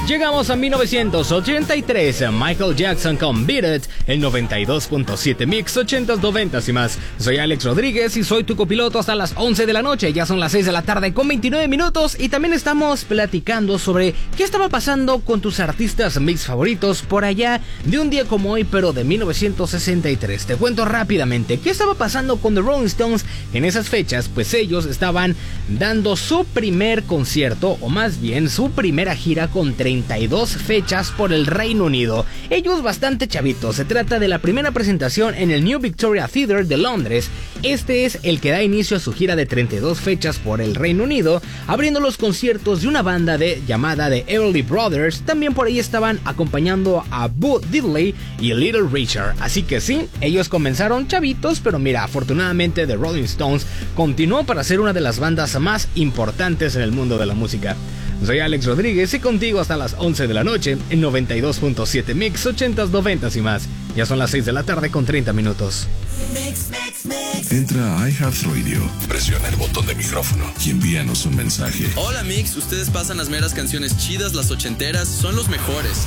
Llegamos a 1983, Michael Jackson con Beat It, el 92.7 Mix, 80s, 90s y más. Soy Alex Rodríguez y soy tu copiloto hasta las 11 de la noche. Ya son las 6 de la tarde con 29 minutos y también estamos platicando sobre qué estaba pasando con tus artistas mix favoritos por allá de un día como hoy, pero de 1963. Te cuento rápidamente qué estaba pasando con The Rolling Stones en esas fechas, pues ellos estaban dando su primer concierto, o más bien su primera gira con 32 fechas por el Reino Unido. Ellos bastante chavitos, se trata de la primera presentación en el New Victoria Theatre de Londres. Este es el que da inicio a su gira de 32 fechas por el Reino Unido, abriendo los conciertos de una banda llamada The Everly Brothers. También por ahí estaban acompañando a Bo Diddley y Little Richard. Así que sí, ellos comenzaron chavitos, pero mira, afortunadamente The Rolling Stones continuó para ser una de las bandas más importantes en el mundo de la música. Soy Alex Rodríguez y contigo hasta las 11 de la noche en 92.7 Mix, 80s, 90s y más. Ya son las 6 de la tarde con 30 minutos. Entra a iHeartRadio, presiona el botón de micrófono y envíanos un mensaje. Hola Mix, ustedes pasan las meras canciones chidas, las ochenteras, son los mejores.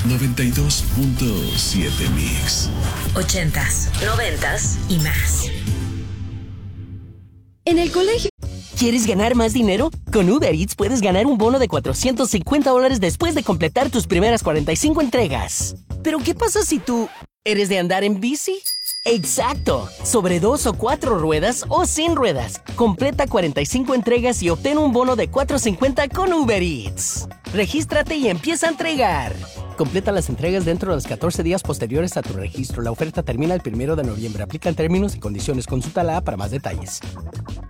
92.7 Mix. 80s, 90s y más. En el colegio. ¿Quieres ganar más dinero? Con Uber Eats puedes ganar un bono de $450 después de completar tus primeras 45 entregas. ¿Pero qué pasa si tú eres de andar en bici? ¡Exacto! Sobre 2 o 4 ruedas o sin ruedas. Completa 45 entregas y obtén un bono de $450 con Uber Eats. Regístrate y empieza a entregar. Completa las entregas dentro de los 14 días posteriores a tu registro. La oferta termina el 1 de noviembre. Aplican términos y condiciones. Consulta la app para más detalles.